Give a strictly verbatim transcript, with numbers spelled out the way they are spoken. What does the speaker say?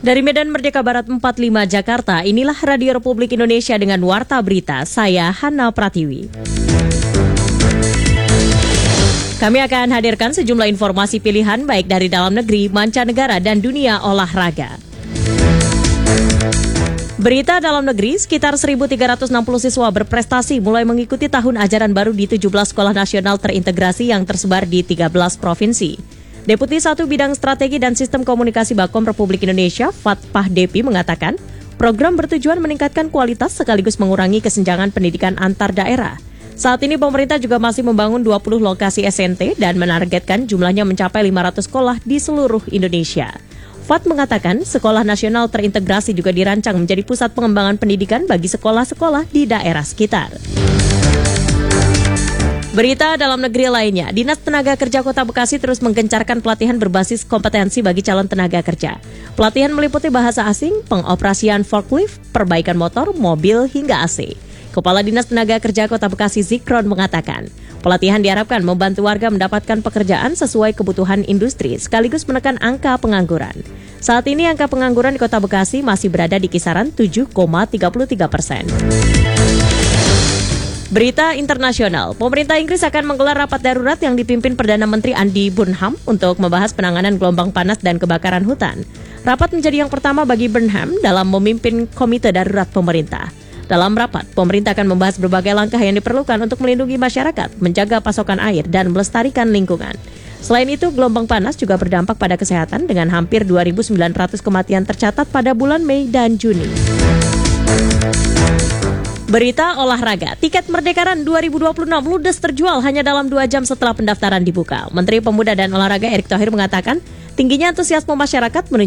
Dari Medan Merdeka Barat empat puluh lima Jakarta, inilah Radio Republik Indonesia dengan Warta Berita, saya Hana Pratiwi. Kami akan hadirkan sejumlah informasi pilihan baik dari dalam negeri, mancanegara, dan dunia olahraga. Berita dalam negeri, sekitar seribu tiga ratus enam puluh siswa berprestasi mulai mengikuti tahun ajaran baru di tujuh belas sekolah nasional terintegrasi yang tersebar di tiga belas provinsi. Deputi satu Bidang Strategi dan Sistem Komunikasi Bakom Republik Indonesia, Fatpah Depi, mengatakan program bertujuan meningkatkan kualitas sekaligus mengurangi kesenjangan pendidikan antar daerah. Saat ini pemerintah juga masih membangun dua puluh lokasi S N T dan menargetkan jumlahnya mencapai lima ratus sekolah di seluruh Indonesia. Fat mengatakan sekolah nasional terintegrasi juga dirancang menjadi pusat pengembangan pendidikan bagi sekolah-sekolah di daerah sekitar. Berita dalam negeri lainnya, Dinas Tenaga Kerja Kota Bekasi terus menggencarkan pelatihan berbasis kompetensi bagi calon tenaga kerja. Pelatihan meliputi bahasa asing, pengoperasian forklift, perbaikan motor, mobil, hingga A C. Kepala Dinas Tenaga Kerja Kota Bekasi Zikron mengatakan, pelatihan diharapkan membantu warga mendapatkan pekerjaan sesuai kebutuhan industri sekaligus menekan angka pengangguran. Saat ini angka pengangguran di Kota Bekasi masih berada di kisaran tujuh koma tiga tiga persen. Berita internasional, pemerintah Inggris akan menggelar rapat darurat yang dipimpin Perdana Menteri Andy Burnham untuk membahas penanganan gelombang panas dan kebakaran hutan. Rapat menjadi yang pertama bagi Burnham dalam memimpin komite darurat pemerintah. Dalam rapat, pemerintah akan membahas berbagai langkah yang diperlukan untuk melindungi masyarakat, menjaga pasokan air, dan melestarikan lingkungan. Selain itu, gelombang panas juga berdampak pada kesehatan dengan hampir dua ribu sembilan ratus kematian tercatat pada bulan Mei dan Juni. Berita olahraga, tiket Merdekaran dua ribu dua puluh enam ludes terjual hanya dalam dua jam setelah pendaftaran dibuka. Menteri Pemuda dan Olahraga Erick Thohir mengatakan, tingginya antusiasme masyarakat menunjukkan